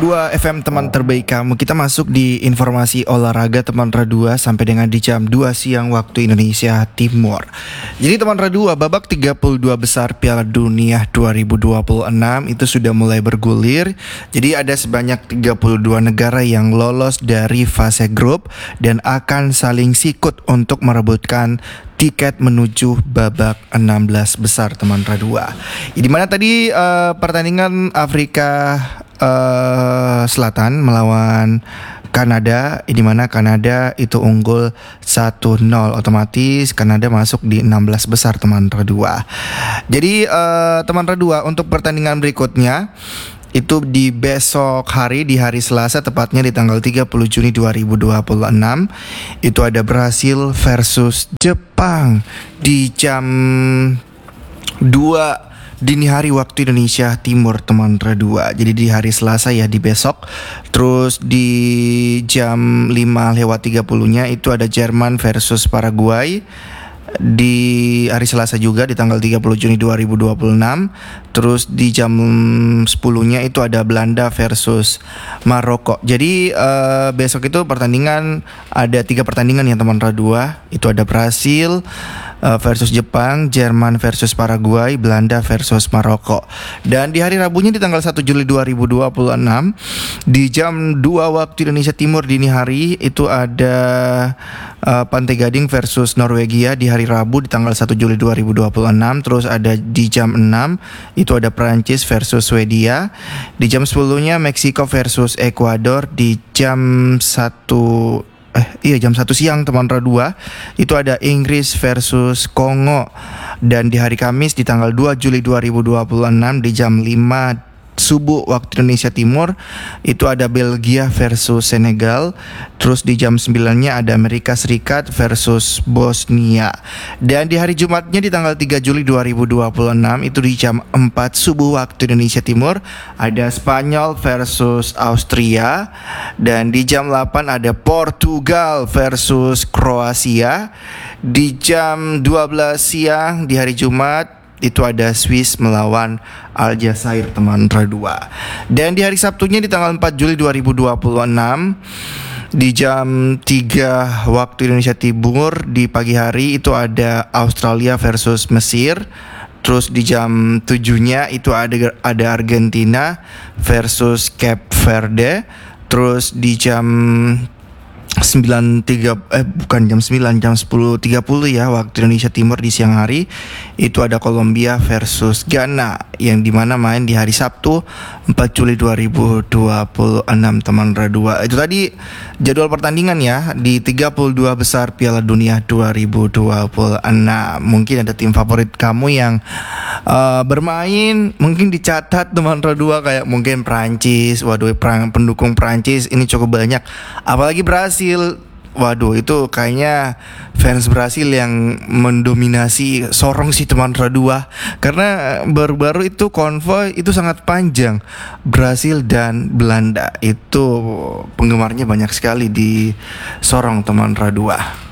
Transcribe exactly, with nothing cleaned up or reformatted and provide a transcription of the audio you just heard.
dua F M teman terbaik kamu. Kita masuk di informasi olahraga teman Radua sampai dengan di jam dua siang waktu Indonesia Timur. Jadi teman Radua, babak tiga puluh dua besar Piala Dunia dua ribu dua puluh enam itu sudah mulai bergulir. Jadi ada sebanyak tiga puluh dua negara yang lolos dari fase grup dan akan saling sikut untuk merebutkan tiket menuju babak enam belas besar teman Radua. Di mana tadi uh, pertandingan Afrika uh, Selatan melawan Kanada, di mana Kanada itu unggul satu nol, otomatis Kanada masuk di enam belas besar teman Radua. Jadi uh, teman Radua, untuk pertandingan berikutnya itu di besok hari, di hari Selasa, tepatnya di tanggal tiga puluh Juni dua ribu dua puluh enam. Itu ada Brasil versus Jepang di jam dua dini hari waktu Indonesia Timur teman Radua. Jadi di hari Selasa ya, di besok. Terus di jam lima lewat tiga puluh-nya itu ada Jerman versus Paraguay. Di hari Selasa juga di tanggal tiga puluh Juni dua ribu dua puluh enam. Terus di jam sepuluh-nya itu ada Belanda versus Maroko. Jadi uh, besok itu pertandingan, ada tiga pertandingan ya teman Radua. Itu ada Brasil uh, versus Jepang, Jerman versus Paraguay, Belanda versus Maroko. Dan di hari Rabunya di tanggal satu Juli dua ribu dua puluh enam di jam dua waktu Indonesia Timur dini hari itu ada uh, Pantai Gading versus Norwegia di hari Rabu di tanggal satu Juli dua ribu dua puluh enam. Terus ada di jam enam itu ada Prancis versus Swedia. Di jam sepuluh-nya Meksiko versus Ekuador. Di jam satu eh iya jam satu siang teman Radua itu ada Inggris versus Kongo. Dan di hari Kamis di tanggal dua Juli dua ribu dua puluh enam di jam lima subuh waktu Indonesia Timur itu ada Belgia versus Senegal. Terus di jam sembilan-nya ada Amerika Serikat versus Bosnia. Dan di hari Jumatnya di tanggal tiga Juli dua ribu dua puluh enam itu di jam empat subuh waktu Indonesia Timur ada Spanyol versus Austria. Dan di jam delapan ada Portugal versus Kroasia. Di jam dua belas siang di hari Jumat itu ada Swiss melawan Aljazair teman Radua. Dan di hari Sabtunya di tanggal empat Juli dua ribu dua puluh enam di jam tiga waktu Indonesia Timur di pagi hari itu ada Australia versus Mesir. Terus di jam tujuh-nya itu ada ada Argentina versus Cape Verde. Terus di jam sembilan tiga eh bukan jam sembilan, jam sepuluh tiga puluh ya waktu Indonesia Timur di siang hari itu ada Kolombia versus Ghana, yang dimana main di hari Sabtu empat Juli dua ribu dua puluh enam teman Radua. Itu tadi jadwal pertandingan ya di tiga puluh dua besar Piala Dunia dua ribu dua puluh enam. Mungkin ada tim favorit kamu yang uh, bermain, mungkin dicatat teman Radua, kayak mungkin Prancis. Waduh, perang pendukung Prancis ini cukup banyak, apalagi Brasil. Waduh, itu kayaknya fans Brasil yang mendominasi sorong si teman Radua. Karena baru-baru itu konvoi itu sangat panjang. Brasil dan Belanda itu penggemarnya banyak sekali di sorong teman Radua.